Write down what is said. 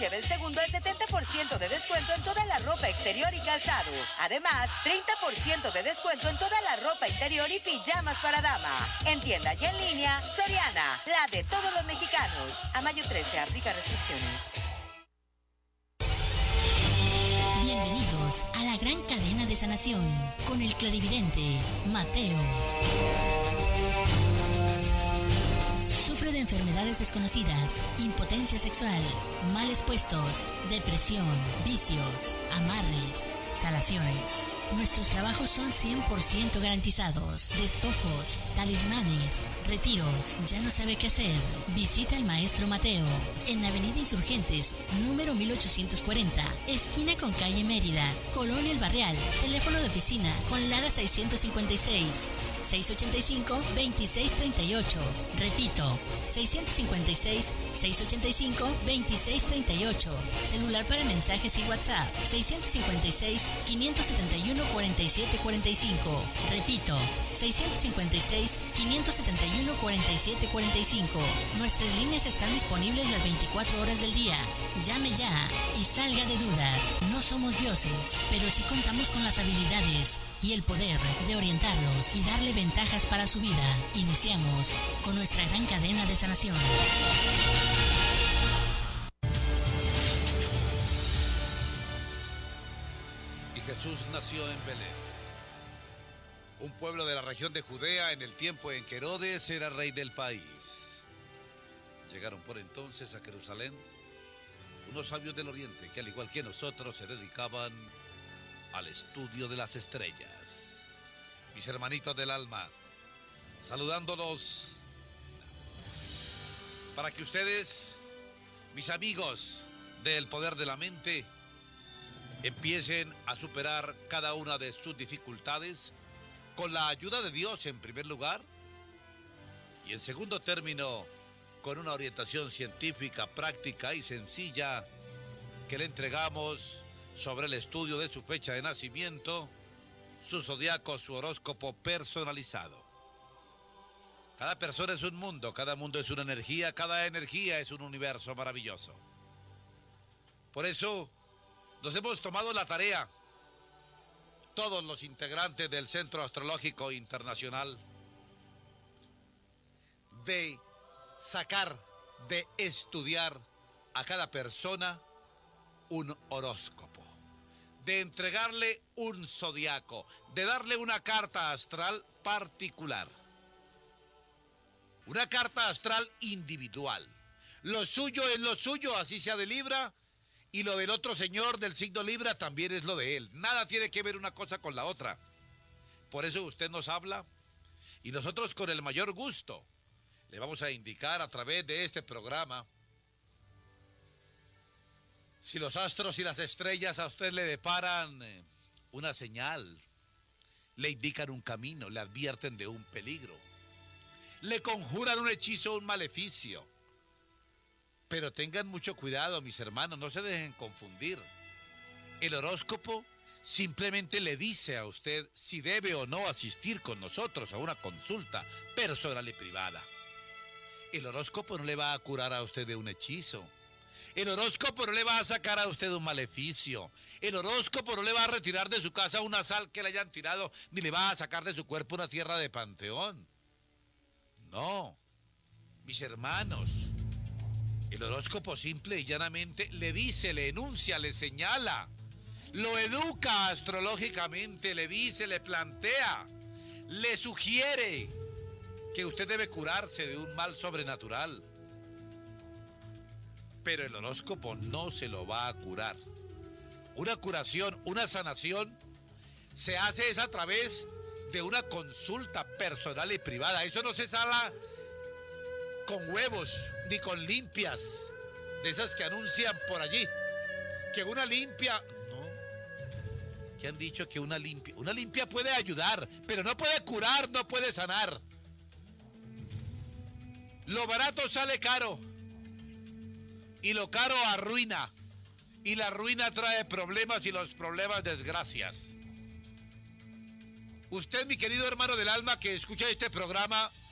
lleve el segundo al 70% de descuento en toda la ropa exterior y calzado. Además, 30% de descuento en toda la ropa interior y pijamas para dama. En tienda y en línea, Soriana, la de todos los mexicanos. A mayo 13, aplica restricciones. Bienvenidos a la gran cadena de sanación con el clarividente Mateo. Sufre de enfermedades desconocidas, impotencia sexual, males puestos, depresión, vicios, amarres, salaciones. Nuestros trabajos son 100% garantizados. Despojos, talismanes, retiros. ¿Ya no sabe qué hacer? Visita al maestro Mateo en Avenida Insurgentes, número 1840, esquina con calle Mérida, Colonia El Barrial. Teléfono de oficina con Lara 656 685 2638. Repito, 656 685 2638. Celular para mensajes y WhatsApp 656 571 4745. Repito, 656 571 4745. Nuestras líneas están disponibles las 24 horas del día. Llame ya y salga de dudas. No somos dioses, pero sí contamos con las habilidades y el poder de orientarlos y darle ventajas para su vida. Iniciamos con nuestra gran cadena de sanación. Y Jesús nació en Belén, un pueblo de la región de Judea, en el tiempo en que Herodes era rey del país. Llegaron por entonces a Jerusalén unos sabios del oriente que, al igual que nosotros, se dedicaban al estudio de las estrellas. Mis hermanitos del alma, saludándolos para que ustedes, mis amigos del poder de la mente, empiecen a superar cada una de sus dificultades con la ayuda de Dios en primer lugar, y en segundo término con una orientación científica, práctica y sencilla que le entregamos sobre el estudio de su fecha de nacimiento, su zodiaco, su horóscopo personalizado. Cada persona es un mundo, cada mundo es una energía, cada energía es un universo maravilloso. Por eso nos hemos tomado la tarea, todos los integrantes del Centro Astrológico Internacional, de sacar, de estudiar a cada persona un horóscopo, de entregarle un zodiaco, de darle una carta astral particular, una carta astral individual. Lo suyo es lo suyo, así sea de Libra, y lo del otro señor del signo Libra también es lo de él. Nada tiene que ver una cosa con la otra. Por eso usted nos habla y nosotros con el mayor gusto le vamos a indicar a través de este programa si los astros y las estrellas a usted le deparan una señal, le indican un camino, le advierten de un peligro, le conjuran un hechizo, un maleficio. Pero tengan mucho cuidado, mis hermanos, no se dejen confundir. El horóscopo simplemente le dice a usted si debe o no asistir con nosotros a una consulta personal y privada. El horóscopo no le va a curar a usted de un hechizo. El horóscopo no le va a sacar a usted un maleficio. El horóscopo no le va a retirar de su casa una sal que le hayan tirado, ni le va a sacar de su cuerpo una tierra de panteón. No, mis hermanos. El horóscopo simple y llanamente le dice, le enuncia, le señala, lo educa astrológicamente, le dice, le plantea, le sugiere que usted debe curarse de un mal sobrenatural. Pero el horóscopo no se lo va a curar. Una curación, una sanación, se hace es a través de una consulta personal y privada. Eso no se sana con huevos ni con limpias, de esas que anuncian por allí, que una limpia, no, que han dicho que una limpia puede ayudar, pero no puede curar, no puede sanar. Lo barato sale caro, y lo caro arruina, y la ruina trae problemas, y los problemas desgracias. Usted, mi querido hermano del alma, que escucha este programa,